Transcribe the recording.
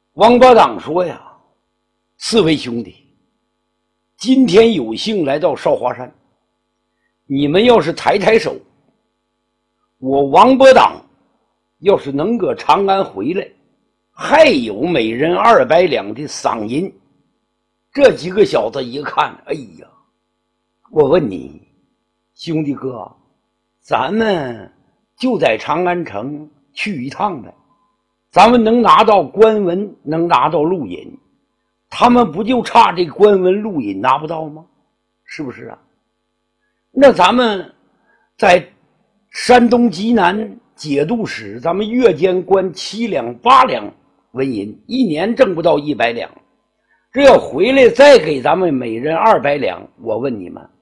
王八党说呀，四位兄弟，今天有幸来到少华山，你们要是抬手，我王八党要是能搁长安回来，还有每人200两的赏银。这几个小子一看，哎呀，我问你兄弟哥，咱们就在长安城去一趟呗，咱们能拿到官文，能拿到录引，他们不就差这官文录引拿不到吗？是不是啊？那咱们在山东济南节度使，咱们月间关7两8两纹银，一年挣不到100两，这要回来再给咱们每人200两，我问你们